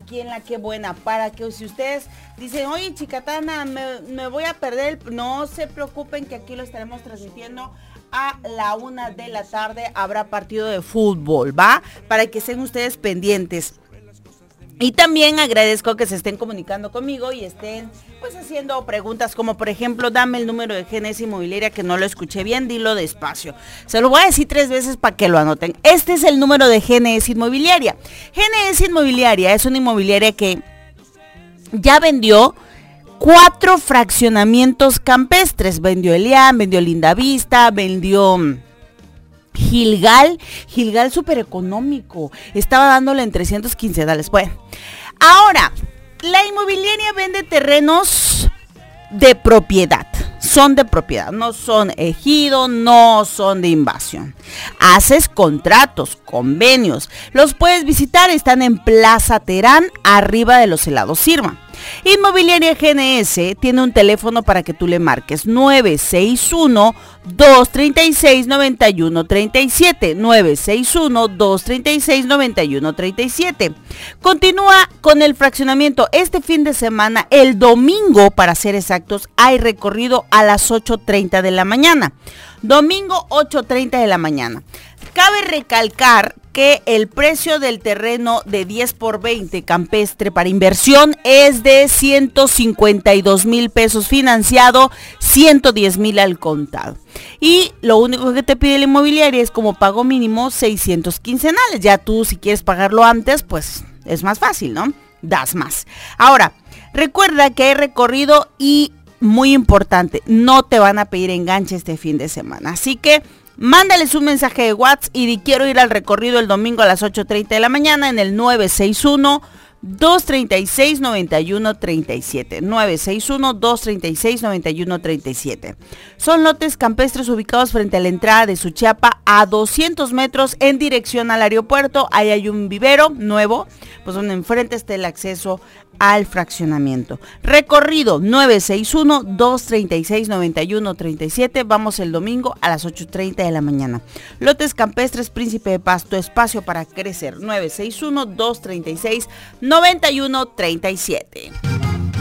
aquí en La Qué Buena, para que si ustedes dicen, oye, Chicatana, me voy a perder, no se preocupen que aquí lo estaremos transmitiendo a la 1 de la tarde, habrá partido de fútbol, ¿va? Para que estén ustedes pendientes. Y también agradezco que se estén comunicando conmigo y estén pues haciendo preguntas como por ejemplo, dame el número de GNS Inmobiliaria, que no lo escuché bien, dilo despacio. Se lo voy a decir 3 veces para que lo anoten. Este es el número de GNS Inmobiliaria. GNS Inmobiliaria es una inmobiliaria que ya vendió 4 fraccionamientos campestres. Vendió Elián, vendió Lindavista, vendió Gilgal súper económico, estaba dándole en 315 dólares. Bueno, ahora, la inmobiliaria vende terrenos de propiedad, son de propiedad, no son ejido, no son de invasión. Haces contratos, convenios, los puedes visitar, están en Plaza Terán, arriba de los helados Sirma. Inmobiliaria GNS tiene un teléfono para que tú le marques 961-236-9137, 961-236-9137. Continúa con el fraccionamiento. Este fin de semana, el domingo, para ser exactos, hay recorrido a las 8:30 de la mañana. Domingo 8:30 de la mañana. Cabe recalcar que el precio del terreno de 10x20 campestre para inversión es de 152,000 pesos financiado, 110,000 al contado. Y lo único que te pide la inmobiliaria es como pago mínimo 600 quincenales. Ya tú, si quieres pagarlo antes, pues es más fácil, ¿no? Das más. Ahora, recuerda que hay recorrido y, muy importante, no te van a pedir enganche este fin de semana. Así que mándales un mensaje de WhatsApp y di quiero ir al recorrido el domingo a las 8:30 de la mañana en el 961-236-9137. 961-236-9137. Son lotes campestres ubicados frente a la entrada de Suchiapa a 200 metros en dirección al aeropuerto. Ahí hay un vivero nuevo, pues donde enfrente está el acceso al fraccionamiento. Recorrido 961-236-9137. Vamos el domingo a las 8:30 de la mañana. Lotes campestres Príncipe de Pasto, espacio para crecer. 961-236-9137.